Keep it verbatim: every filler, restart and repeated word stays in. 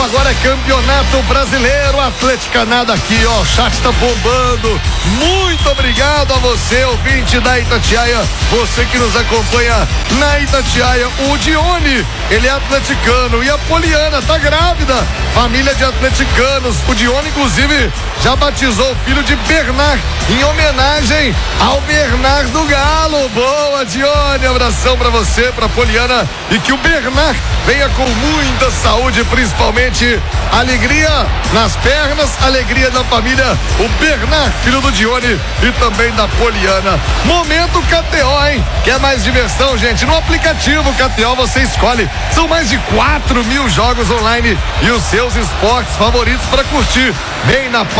Agora é Campeonato Brasileiro, Atleticana aqui, ó, o chat tá bombando. Muito obrigado a você, ouvinte da Itatiaia, você que nos acompanha na Itatiaia. O Dione, ele é atleticano, e a Poliana tá grávida, família de atleticanos. O Dione, inclusive, já batizou o filho de Bernard, em homenagem ao Bernard do Galo. Boa, Dione, abração pra você, pra Poliana, e que o Bernard venha com muita saúde, principalmente alegria nas pernas, alegria da família, o Bernard, filho do Dione e também da Poliana. Momento K T O, hein? Quer mais diversão, gente? No aplicativo K T O você escolhe, são mais de quatro mil jogos online e os seus esportes favoritos para curtir bem na